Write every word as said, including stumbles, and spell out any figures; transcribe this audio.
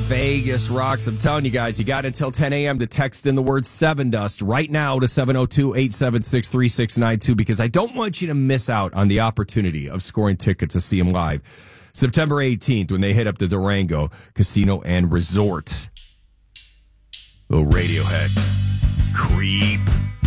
Vegas rocks. I'm telling you guys, you got until ten a.m. to text in the word Seven Dust right now to seven oh two, eight seven six, three six nine two because I don't want you to miss out on the opportunity of scoring tickets to see them live. September eighteenth when they hit up the Durango Casino and Resort. Little Radiohead. Creep.